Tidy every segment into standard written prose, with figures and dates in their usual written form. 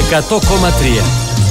100,3.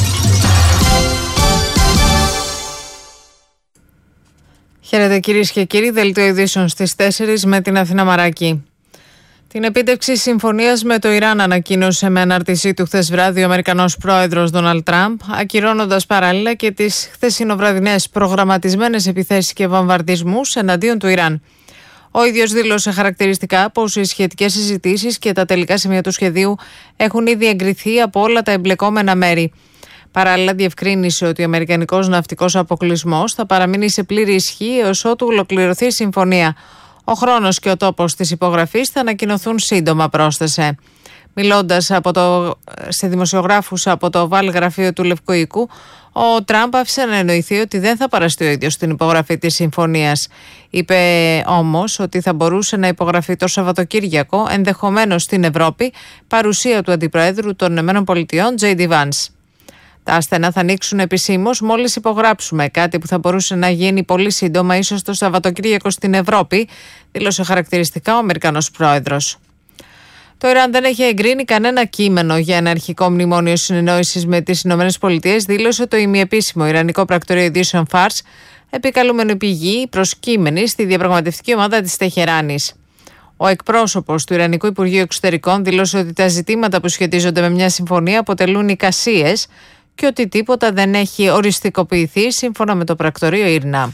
Χαίρετε κυρίες και κύριοι, δελτίο ειδήσεων στις 4 με την Αθηνά Μαράκη. Την επίτευξη συμφωνίας με το Ιράν ανακοίνωσε με ανάρτησή του χθες βράδυ ο Αμερικανός πρόεδρος Ντόναλντ Τραμπ, ακυρώνοντας παράλληλα και τις χθεσινοβραδινές προγραμματισμένες επιθέσεις και βομβαρδισμούς εναντίον του Ιράν. Ο ίδιος δήλωσε χαρακτηριστικά πως οι σχετικές συζητήσεις και τα τελικά σημεία του σχεδίου έχουν ήδη εγκριθεί από όλα τα εμπλεκόμενα μέρη. Παράλληλα, διευκρίνησε ότι ο αμερικανικός ναυτικός αποκλεισμός θα παραμείνει σε πλήρη ισχύ έως ότου ολοκληρωθεί η συμφωνία. Ο χρόνος και ο τόπος της υπογραφής θα ανακοινωθούν σύντομα, πρόσθεσε. Μιλώντας σε δημοσιογράφους από το Oval γραφείο του Λευκού Οίκου, ο Τραμπ άφησε να εννοηθεί ότι δεν θα παραστεί ο ίδιος στην υπογραφή της συμφωνίας. Είπε όμως ότι θα μπορούσε να υπογραφεί το Σαββατοκύριακο, ενδεχομένως στην Ευρώπη, παρουσία του Αντιπροέδρου των ΗΠΑ, J.D. Vance. Τα ασθενά θα ανοίξουν επισήμως μόλις υπογράψουμε, κάτι που θα μπορούσε να γίνει πολύ σύντομα, ίσως το Σαββατοκύριακο στην Ευρώπη, δήλωσε χαρακτηριστικά ο Αμερικανός πρόεδρος. Το Ιράν δεν έχει εγκρίνει κανένα κείμενο για ένα αρχικό μνημόνιο συνεννόησης με τις ΗΠΑ, δήλωσε το ημιεπίσημο Ιρανικό πρακτορείο ειδήσεων Fars, επικαλούμενο πηγή προσκύμενη στη διαπραγματευτική ομάδα της Τεχεράνης. Ο εκπρόσωπος του Ιρανικού Υπουργείου Εξωτερικών δήλωσε ότι τα ζητήματα που σχετίζονται με μια συμφωνία αποτελούν εικασίες και ότι τίποτα δεν έχει οριστικοποιηθεί σύμφωνα με το πρακτορείο Ήρνα.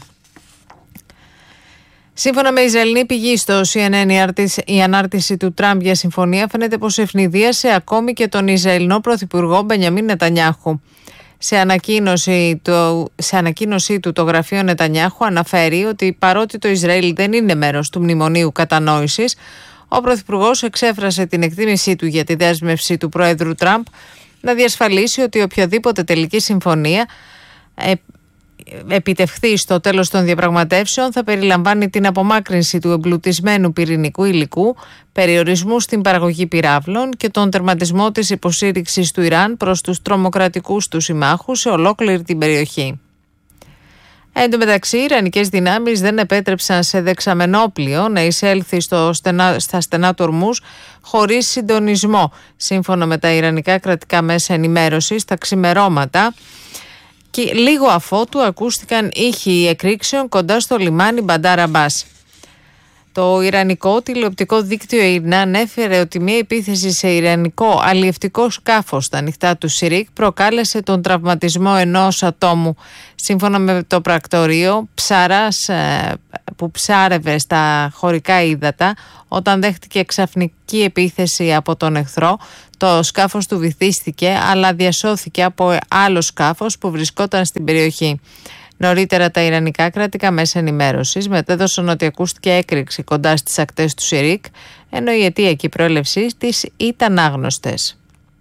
Σύμφωνα με Ισραηλινή πηγή στο CNN, η ανάρτηση του Τραμπ για συμφωνία φαίνεται πως ευνηδίασε ακόμη και τον Ισραηλινό Πρωθυπουργό Μπενιαμίν Νετανιάχου. Σε ανακοίνωσή του το γραφείο Νετανιάχου αναφέρει ότι παρότι το Ισραήλ δεν είναι μέρος του Μνημονίου Κατανόησης, ο Πρωθυπουργός εξέφρασε την εκτίμησή του για τη δέσμευση του Προέδρου Τραμπ να διασφαλίσει ότι οποιαδήποτε τελική συμφωνία επιτευχθεί στο τέλος των διαπραγματεύσεων θα περιλαμβάνει την απομάκρυνση του εμπλουτισμένου πυρηνικού υλικού, περιορισμού στην παραγωγή πυράβλων και τον τερματισμό της υποστήριξης του Ιράν προς τους τρομοκρατικούς του συμμάχους σε ολόκληρη την περιοχή. Εν τω μεταξύ, οι Ιρανικές δυνάμεις δεν επέτρεψαν σε δεξαμενόπλιο να εισέλθει στα στενά του Ορμούζ χωρίς συντονισμό, σύμφωνα με τα Ιρανικά κρατικά μέσα ενημέρωσης, τα ξημερώματα, και λίγο αφότου ακούστηκαν ήχοι εκρήξεων κοντά στο λιμάνι Μπαντάρ Αμπάς. Το Ιρανικό τηλεοπτικό δίκτυο ΙΡΝΑ ανέφερε ότι μια επίθεση σε ιρανικό αλλιευτικό σκάφος στα ανοιχτά του Σιρίκ προκάλεσε τον τραυματισμό ενός ατόμου. Σύμφωνα με το πρακτορείο, ψαράς που ψάρευε στα χωρικά ύδατα, όταν δέχτηκε ξαφνική επίθεση από τον εχθρό, το σκάφος του βυθίστηκε αλλά διασώθηκε από άλλο σκάφος που βρισκόταν στην περιοχή. Νωρίτερα τα Ιρανικά κρατικά μέσα ενημέρωσης μετέδωσαν ότι ακούστηκε έκρηξη κοντά στις ακτές του Σιρίκ, ενώ η αιτία και η προέλευση της ήταν άγνωστες.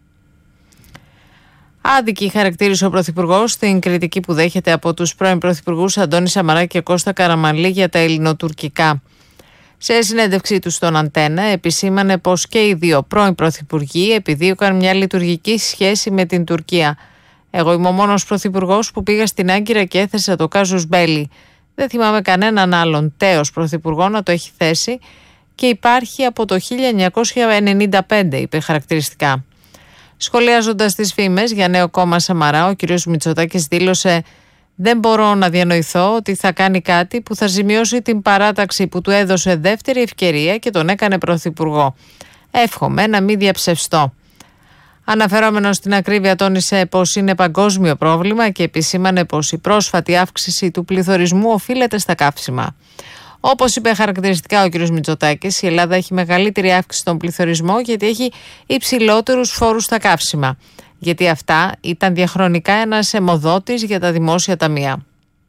Άδικη χαρακτήρισε ο Πρωθυπουργός την κριτική που δέχεται από τους πρώην Πρωθυπουργούς Αντώνη Σαμαρά και Κώστα Καραμανλή για τα ελληνοτουρκικά. Σε συνέντευξή του στον Αντένα επισήμανε πως και οι δύο πρώην Πρωθυπουργοί επιδίωκαν μια λειτουργική σχέση με την Τουρκία. Εγώ είμαι ο μόνος πρωθυπουργός που πήγα στην Άγκυρα και έθεσα το κάζους μπέλι. Δεν θυμάμαι κανέναν άλλον τέος πρωθυπουργό να το έχει θέσει και υπάρχει από το 1995, είπε χαρακτηριστικά. Σχολιάζοντας τις φήμες για νέο κόμμα Σαμαρά, ο κ. Μητσοτάκης δήλωσε «Δεν μπορώ να διανοηθώ ότι θα κάνει κάτι που θα ζημιώσει την παράταξη που του έδωσε δεύτερη ευκαιρία και τον έκανε πρωθυπουργό. Εύχομαι να μην διαψευστώ». Αναφερόμενος στην ακρίβεια, τόνισε πως είναι παγκόσμιο πρόβλημα και επισήμανε πως η πρόσφατη αύξηση του πληθωρισμού οφείλεται στα καύσιμα. Όπως είπε χαρακτηριστικά ο κ. Μητσοτάκης, η Ελλάδα έχει μεγαλύτερη αύξηση στον πληθωρισμό γιατί έχει υψηλότερους φόρους στα καύσιμα. Γιατί αυτά ήταν διαχρονικά ένας αιμοδότης για τα δημόσια ταμεία.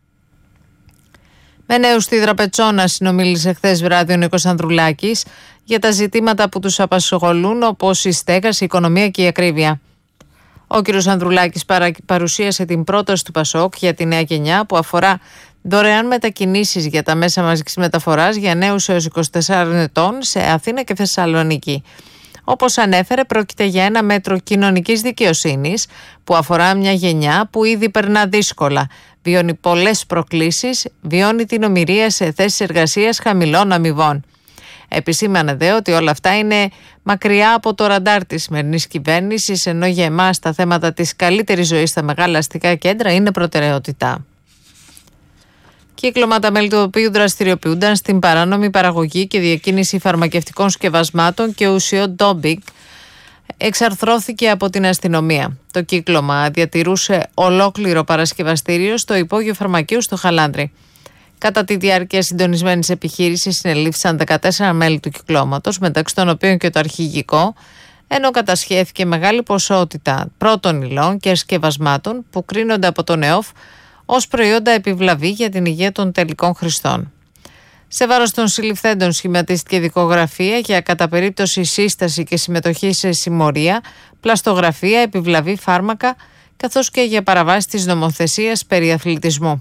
Με νέους στη Δραπετσόνα συνομίλησε χθες βράδυ ο Νίκος Ανδρουλάκης για τα ζητήματα που τους απασχολούν, όπως η στέγαση, η οικονομία και η ακρίβεια. Ο κ. Ανδρουλάκης παρουσίασε την πρόταση του ΠΑΣΟΚ για τη νέα γενιά που αφορά δωρεάν μετακινήσεις για τα μέσα μαζικής μεταφοράς για νέους έως 24 ετών σε Αθήνα και Θεσσαλονίκη. Όπως ανέφερε, πρόκειται για ένα μέτρο κοινωνικής δικαιοσύνης που αφορά μια γενιά που ήδη περνά δύσκολα, βιώνει πολλές προκλήσεις, βιώνει την ομηρία σε θέσεις εργασίας χαμηλών αμοιβών. Επισήμανε δε ότι όλα αυτά είναι μακριά από το ραντάρ της σημερινής κυβέρνησης, ενώ για εμάς τα θέματα της καλύτερης ζωής στα μεγάλα αστικά κέντρα είναι προτεραιότητα. Κύκλωμα, τα μέλη του οποίου δραστηριοποιούνταν στην παράνομη παραγωγή και διακίνηση φαρμακευτικών σκευασμάτων και ουσιών ντόμπινγκ, εξαρθρώθηκε από την αστυνομία. Το κύκλωμα διατηρούσε ολόκληρο παρασκευαστήριο στο υπόγειο φαρμακείου στο Χαλάνδρι. Κατά τη διάρκεια συντονισμένης επιχείρησης συνελήφθησαν 14 μέλη του κυκλώματος, μεταξύ των οποίων και το αρχηγικό, ενώ κατασχέθηκε μεγάλη ποσότητα πρώτων υλών και σκευασμάτων που κρίνονται από τον ΕΟΦ ως προϊόντα επιβλαβή για την υγεία των τελικών χρηστών. Σε βάρος των συλληφθέντων σχηματίστηκε δικογραφία για κατά περίπτωση σύσταση και συμμετοχή σε συμμορία, πλαστογραφία, επιβλαβή φάρμακα, καθώς και για παραβάση της νομοθεσίας περί αθλητισμού.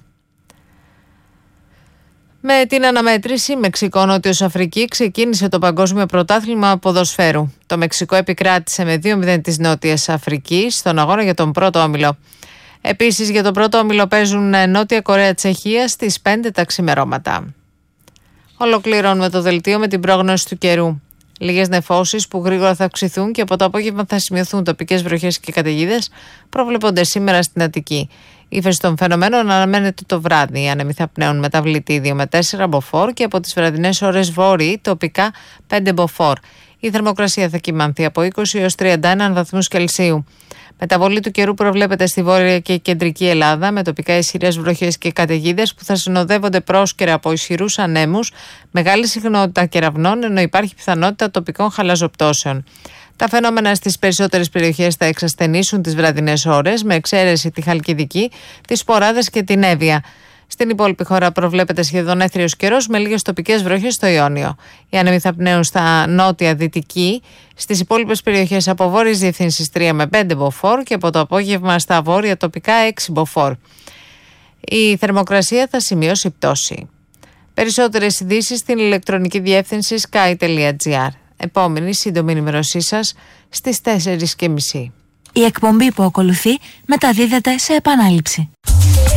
Με την αναμέτρηση Μεξικό-Νότιος Αφρική ξεκίνησε το Παγκόσμιο Πρωτάθλημα Ποδοσφαίρου. Το Μεξικό επικράτησε με 2-0 της Νότιας Αφρικής στον αγώνα για τον πρώτο όμιλο. Επίσης για τον πρώτο όμιλο παίζουν Νότια Κορέα-Τσεχία στις 5 τα ξημερώματα. Ολοκληρώνουμε το δελτίο με την πρόγνωση του καιρού. Λίγες νεφώσεις που γρήγορα θα αυξηθούν και από το απόγευμα θα σημειωθούν τοπικές βροχές και καταιγίδες προβλέπονται σήμερα στην Αττική. Η ύφεση των φαινομένων αναμένεται το βράδυ. Οι άνεμοι θα πνέουν μεταβλητή 2 με 4 μποφόρ και από τις βραδινές ώρες βόρειοι τοπικά 5 μποφόρ. Η θερμοκρασία θα κυμανθεί από 20 έως 31 βαθμούς Κελσίου. Μεταβολή του καιρού προβλέπεται στη βόρεια και κεντρική Ελλάδα με τοπικά ισχυρές βροχές και καταιγίδες που θα συνοδεύονται πρόσκαιρα από ισχυρούς ανέμους, μεγάλη συχνότητα κεραυνών, ενώ υπάρχει πιθανότητα τοπικών χαλαζοπτώσεων. Τα φαινόμενα στις περισσότερες περιοχές θα εξασθενήσουν τις βραδινές ώρες, με εξαίρεση τη Χαλκιδική, τις Σποράδες και την Εύβοια. Στην υπόλοιπη χώρα προβλέπεται σχεδόν έθριος καιρός με λίγες τοπικές βροχές στο Ιόνιο. Οι άνεμοι θα πνέουν στα νότια-δυτική, στις υπόλοιπες περιοχές από βόρειες διευθύνσεις 3 με 5 μποφόρ και από το απόγευμα στα βόρεια τοπικά 6 μποφόρ. Η θερμοκρασία θα σημειώσει πτώση. Περισσότερες ειδήσεις στην ηλεκτρονική διεύθυνση sky.gr. Επόμενη σύντομη ενημέρωσή σας στις 4:30. Η εκπομπή που ακολουθεί μεταδίδεται σε επανάληψη.